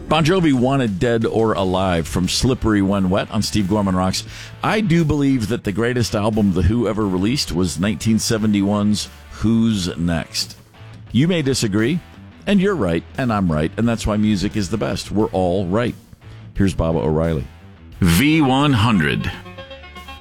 Bon Jovi wanted Dead or Alive from Slippery When Wet on Steve Gorman Rocks. I do believe that the greatest album The Who ever released was 1971's Who's Next. You may disagree, and you're right, and I'm right, and that's why music is the best. We're all right. Here's Baba O'Reilly. V100.